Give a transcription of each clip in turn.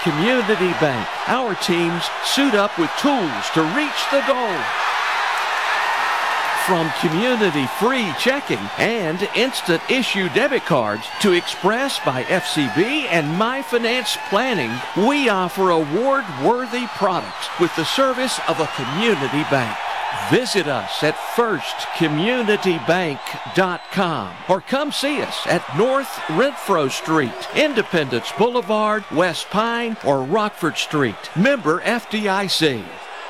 Community Bank. Our teams suit up with tools to reach the goal. From community-free checking and instant issue debit cards to Express by FCB and My Finance Planning, we offer award-worthy products with the service of a community bank. Visit us at firstcommunitybank.com or come see us at North Renfro Street, Independence Boulevard, West Pine, or Rockford Street. Member FDIC.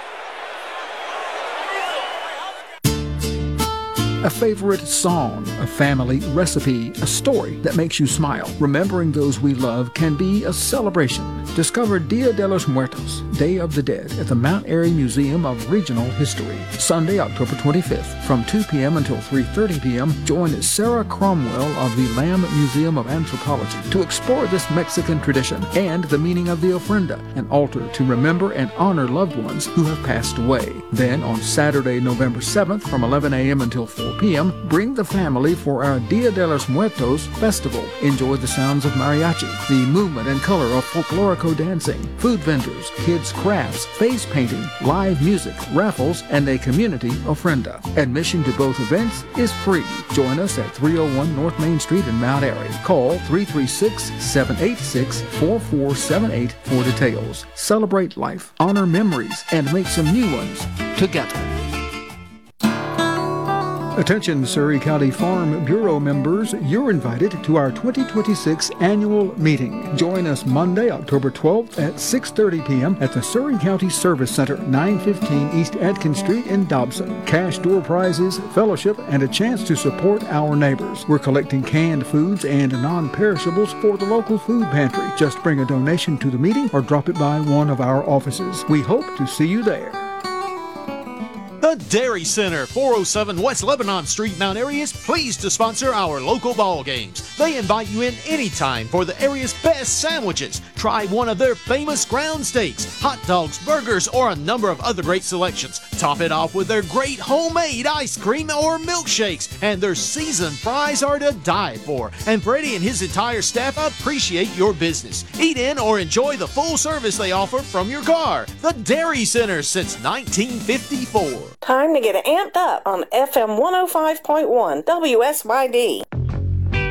A favorite song, a family recipe, a story that makes you smile. Remembering those we love can be a celebration. Discover Dia de los Muertos, Day of the Dead, at the Mount Airy Museum of Regional History. Sunday, October 25th, from 2 p.m. until 3:30 p.m., join Sarah Cromwell of the Lamb Museum of Anthropology to explore this Mexican tradition and the meaning of the ofrenda, an altar to remember and honor loved ones who have passed away. Then, on Saturday, November 7th, from 11 a.m. until 4 p.m., bring the family for our Dia de los Muertos festival. Enjoy the sounds of mariachi, the movement and color of folklorico dancing, food vendors, kids' crafts, face painting, live music, raffles, and a community ofrenda. Admission to both events is free. Join us at 301 North Main Street in Mount Airy. Call 336-786-4478 for details. Celebrate life, honor memories, and make some new ones together. Attention Surrey County Farm Bureau members, you're invited to our 2026 annual meeting. Join us Monday, October 12th at 6:30 p.m. at the Surrey County Service Center, 915 East Adkins Street in Dobson. Cash door prizes, fellowship, and a chance to support our neighbors. We're collecting canned foods and non-perishables for the local food pantry. Just bring a donation to the meeting or drop it by one of our offices. We hope to see you there. The Dairy Center, 407 West Lebanon Street, Mount Airy, is pleased to sponsor our local ball games. They invite you in anytime for the area's best sandwiches. Try one of their famous ground steaks, hot dogs, burgers, or a number of other great selections. Top it off with their great homemade ice cream or milkshakes, and their seasoned fries are to die for. And Freddie and his entire staff appreciate your business. Eat in or enjoy the full service they offer from your car. The Dairy Center since 1954. Time to get amped up on FM 105.1 WSYD.